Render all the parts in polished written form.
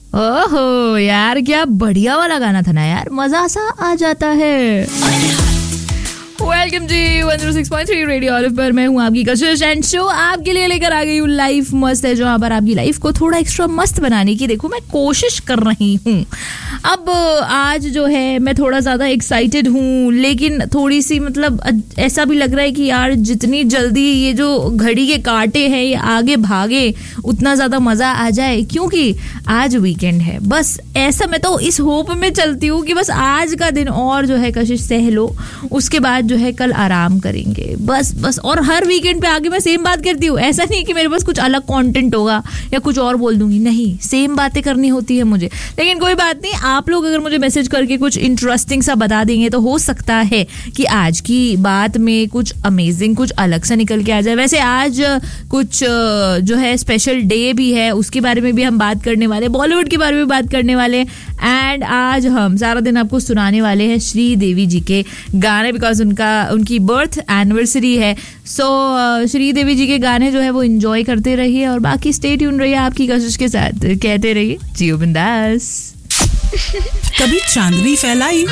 ओहो यार, क्या बढ़िया वाला गाना था ना यार, मजा सा आ जाता है। वेलकम जी 106.3 रेडियो ऑलिव पर मैं हूँ आपकी कशिश एंड शो आपके लिए लेकर आ गई हूँ लाइफ मस्त है, जहाँ पर आपकी लाइफ को थोड़ा एक्स्ट्रा मस्त बनाने की देखो मैं कोशिश कर रही हूँ। अब आज जो है मैं थोड़ा ज़्यादा एक्साइटेड हूँ, लेकिन थोड़ी सी मतलब ऐसा भी लग रहा है कि यार जितनी जल्दी ये जो घड़ी के कांटे हैं ये आगे भागे उतना ज़्यादा मज़ा आ जाए, क्योंकि आज वीकेंड है। बस ऐसा मैं तो इस होप में चलती हूँ कि बस आज का दिन और जो है कशिश सह लो, उसके बाद जो है कल आराम करेंगे बस। और हर वीकेंड पे आके मैं सेम बात करती हूँ, ऐसा नहीं कि मेरे पास कुछ अलग कंटेंट होगा या कुछ और बोल दूंगी, नहीं, सेम बातें करनी होती है मुझे। लेकिन कोई बात नहीं, आप लोग अगर मुझे मैसेज करके कुछ इंटरेस्टिंग सा बता देंगे तो हो सकता है कि आज की बात में कुछ अमेजिंग, कुछ अलग सा निकल के आ जाए। वैसे आज कुछ जो है स्पेशल डे भी है, उसके बारे में भी हम बात करने वाले, बॉलीवुड के बारे में बात करने वाले, एंड आज हम सारा दिन आपको सुनाने वाले हैं श्रीदेवी जी के गाने, बिकॉज उनकी बर्थ एनिवर्सरी है। सो श्रीदेवी जी के गाने जो है वो एंजॉय करते रहिए और बाकी स्टे ट्यून रहिए आपकी कशिश के साथ, कहते रहिए जियो बिंदास। कभी चांदनी फैलाई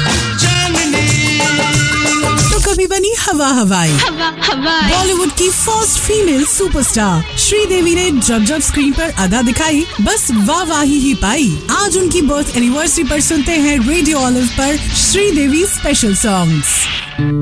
तो कभी बनी हवा हवाई। बॉलीवुड की फर्स्ट फीमेल सुपरस्टार श्रीदेवी ने जब स्क्रीन पर अदा दिखाई, बस वाहवाही ही पाई। आज उनकी बर्थ एनिवर्सरी पर सुनते हैं रेडियो ऑलिव पर श्रीदेवी स्पेशल सॉन्ग्स।